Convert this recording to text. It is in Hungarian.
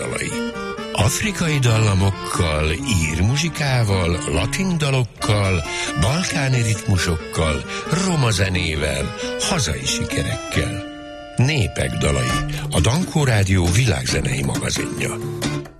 dalai. Afrikai dallamokkal, ír muzsikával, latin dalokkal, balkáni ritmusokkal, roma zenével, hazai sikerekkel. Népek dalai, a Dankó Rádió világzenei magazinja.